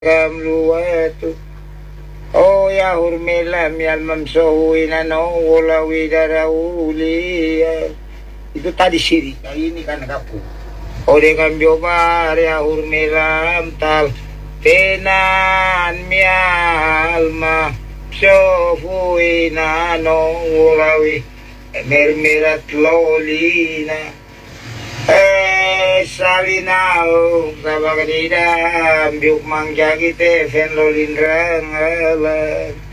kam luwatu. Oh ya hurmela mial mamsohuina no wala widarauli. Itu tadi siri, kali ini kan kapu. Ode cambio bar ya hurmela tal tenan mialma sohuina no wala mermerat lolina. Salinao kabagadida biuk mangjagi te fen lolindrang alam